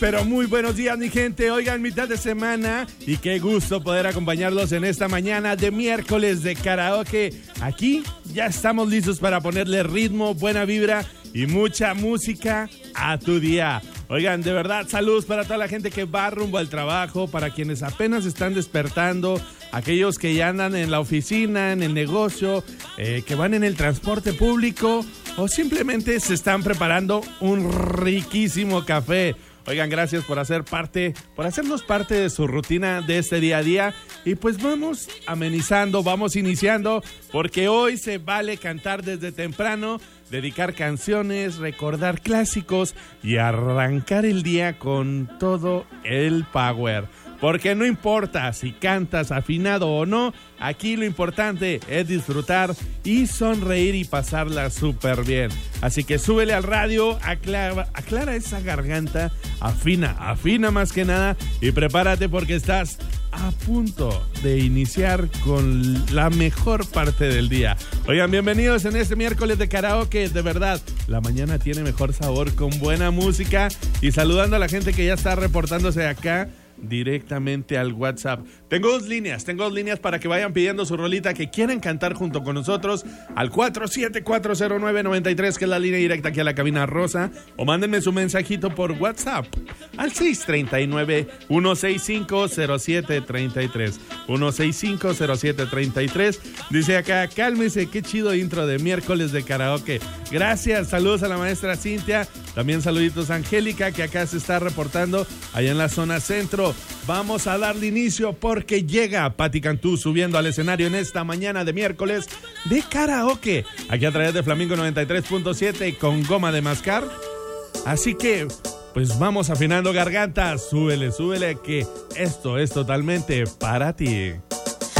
Pero muy buenos días, mi gente. Oigan, mitad de semana y qué gusto poder acompañarlos en esta mañana de miércoles de karaoke. Aquí ya estamos listos para ponerle ritmo, buena vibra y mucha música a tu día. Oigan, de verdad, saludos para toda la gente que va rumbo al trabajo, para quienes apenas están despertando, aquellos que ya andan en la oficina, en el negocio, que van en el transporte público o simplemente se están preparando un riquísimo café. Oigan, gracias por hacernos parte de su rutina de este día a día. Y pues vamos amenizando, vamos iniciando, porque hoy se vale cantar desde temprano, dedicar canciones, recordar clásicos y arrancar el día con todo el power. Porque no importa si cantas afinado o no, aquí lo importante es disfrutar y sonreír y pasarla súper bien. Así que súbele al radio, aclara esa garganta, afina más que nada y prepárate porque estás a punto de iniciar con la mejor parte del día. Oigan, bienvenidos en este miércoles de karaoke. De verdad, la mañana tiene mejor sabor con buena música y saludando a la gente que ya está reportándose acá directamente al WhatsApp. Tengo dos líneas para que vayan pidiendo su rolita que quieren cantar junto con nosotros al 4740993, que es la línea directa aquí a la cabina rosa, o mándenme su mensajito por WhatsApp al 639-165-0733 165-0733. Dice acá, cálmese, qué chido intro de miércoles de karaoke. Gracias, saludos a la maestra Cintia, también saluditos a Angélica, que acá se está reportando allá en la zona centro. Vamos a darle inicio porque llega Pati Cantú subiendo al escenario en esta mañana de miércoles de karaoke, aquí a través de Flamingo 93.7 con goma de mascar. Así que, pues vamos afinando garganta, súbele, que esto es totalmente para ti.